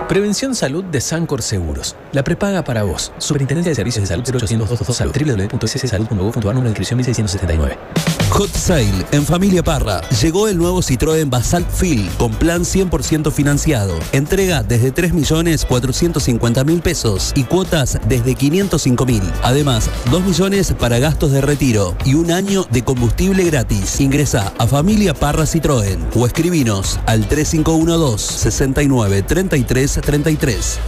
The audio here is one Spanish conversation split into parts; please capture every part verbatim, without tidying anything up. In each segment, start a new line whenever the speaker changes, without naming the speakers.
Prevención Salud de Sancor Seguros. La prepaga para vos. Superintendencia de Servicios de Salud cero ochocientos doscientos veintidós Salud. w w w punto s s salud punto gov punto a r. Número de inscripción mil seiscientos setenta y nueve.
Hot Sale en Familia Parra. Llegó el nuevo Citroën Basalt Fil con plan cien por ciento financiado. Entrega desde tres millones cuatrocientos cincuenta mil pesos y cuotas desde quinientos cinco mil. Además, dos millones para gastos de retiro y un año de combustible gratis. Ingresa a Familia Parra Citroën o escribinos al tres cinco uno dos, sesenta y nueve, treinta y tres treinta y tres.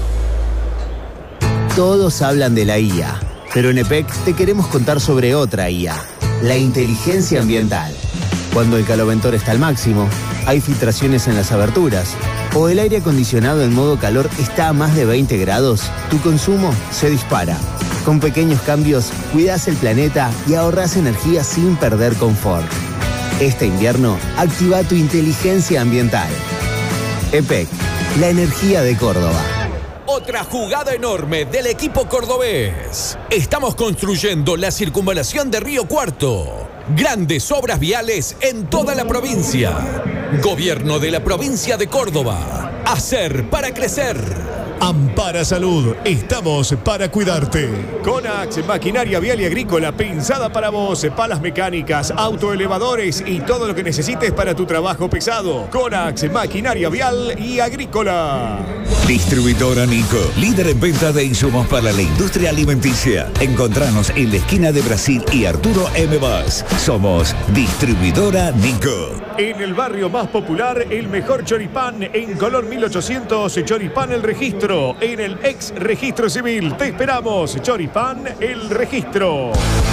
Todos hablan de la I A, pero en E P E C te queremos contar sobre otra I A, la inteligencia ambiental. Cuando el caloventor está al máximo, hay filtraciones en las aberturas, o el aire acondicionado en modo calor está a más de veinte grados, tu consumo se dispara. Con pequeños cambios, cuidas el planeta y ahorras energía sin perder confort. Este invierno, activa tu inteligencia ambiental. E P E C, la energía de Córdoba.
Otra jugada enorme del equipo cordobés. Estamos construyendo la circunvalación de Río Cuarto. Grandes obras viales en toda la provincia. Gobierno de la provincia de Córdoba. Hacer para crecer.
Ampara Salud, estamos para cuidarte. Conax, maquinaria vial y agrícola pensada para vos, palas mecánicas, autoelevadores y todo lo que necesites para tu trabajo pesado. Conax, maquinaria vial y agrícola.
Distribuidora Nico, líder en venta de insumos para la industria alimenticia. Encontranos en la esquina de Brasil y Arturo M. Vaz. Somos Distribuidora Nico.
En el barrio más popular, el mejor choripán en color mil ochocientos, Choripán El Registro. En el ex registro civil. Te esperamos, Choripán El Registro.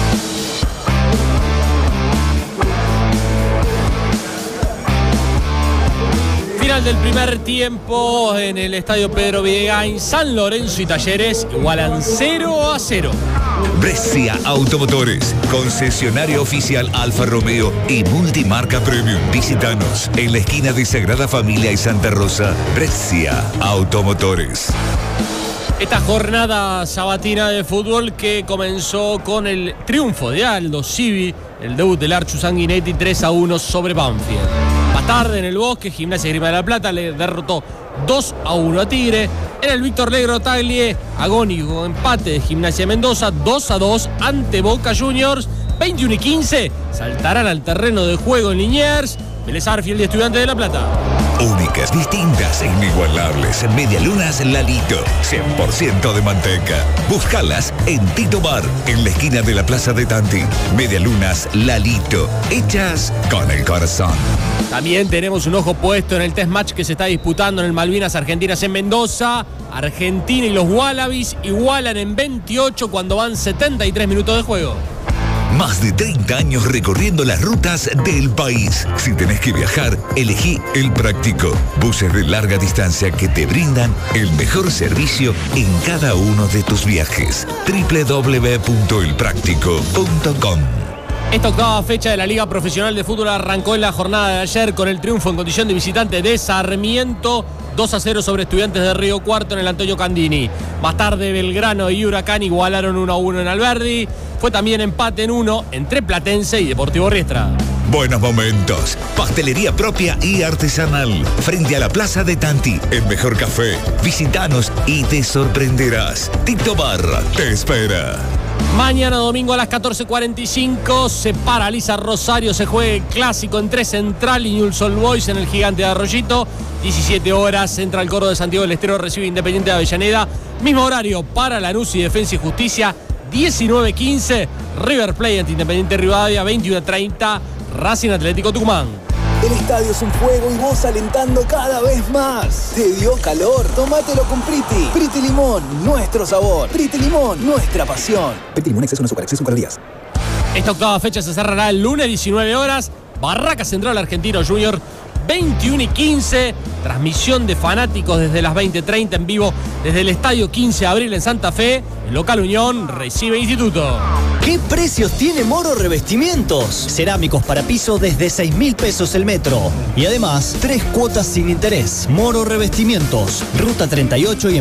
Final del primer tiempo en el estadio Pedro Villegain. San Lorenzo y Talleres igualan cero a cero.
Brescia Automotores, concesionario oficial Alfa Romeo y multimarca Premium. Visítanos en la esquina de Sagrada Familia y Santa Rosa. Brescia Automotores.
Esta jornada sabatina de fútbol que comenzó con el triunfo de Aldo Civi, el debut del Archu Sanguinetti, tres a uno sobre Banfield. Más tarde en el Bosque, Gimnasia Grima de la Plata le derrotó dos a uno a Tigre. En el Víctor Negro Taglié, agónico empate de Gimnasia Mendoza, dos a dos ante Boca Juniors. veintiuno y quince saltarán al terreno de juego en Liniers. Vélez Arfield y Estudiantes de La Plata.
Únicas, distintas e inigualables. Medialunas Lalito, cien por ciento de manteca. Búscalas en Tito Bar, en la esquina de la Plaza de Tanti. Medialunas Lalito, hechas con el corazón.
También tenemos un ojo puesto en el test match que se está disputando en el Malvinas Argentinas en Mendoza. Argentina y los Wallabies igualan en veintiocho cuando van setenta y tres minutos de juego.
Más de treinta años recorriendo las rutas del país. Si tenés que viajar, elegí El Práctico. Buses de larga distancia que te brindan el mejor servicio en cada uno de tus viajes. doble u doble u doble u punto el práctico punto com.
Esta octava fecha de la Liga Profesional de Fútbol arrancó en la jornada de ayer con el triunfo en condición de visitante de Sarmiento, dos a cero sobre Estudiantes de Río Cuarto en el Antonio Candini. Más tarde Belgrano y Huracán igualaron uno a uno en Alberdi. Fue también empate en uno entre Platense y Deportivo Riestra.
Buenos momentos, pastelería propia y artesanal, frente a la Plaza de Tanti, el mejor café. Visítanos y te sorprenderás. Tito Bar te espera.
Mañana domingo a las catorce cuarenta y cinco se paraliza Rosario, se juega el clásico entre Central y Newell's Old Boys en el Gigante de Arroyito. diecisiete horas, Central Córdoba de Santiago del Estero recibe Independiente de Avellaneda. Mismo horario para Lanús y Defensa y Justicia. diecinueve quince, River Plate ante Independiente Rivadavia. veintiuno treinta, Racing Atlético Tucumán.
El estadio es un fuego y vos alentando cada vez más. ¿Te dio calor? Tómatelo con Priti. Priti Limón, nuestro sabor. Priti Limón, nuestra pasión. Priti Limón, exceso no azúcar, exceso en calorías.
Esta octava fecha se cerrará el lunes, diecinueve horas. Barraca Central Argentino Junior, veintiuno y quince. Transmisión de fanáticos desde las veinte treinta en vivo desde el Estadio quince de abril en Santa Fe. El local Unión recibe Instituto.
¿Qué precios tiene Moro Revestimientos? Cerámicos para piso desde seis mil pesos el metro. Y además, tres cuotas sin interés. Moro Revestimientos, Ruta treinta y ocho y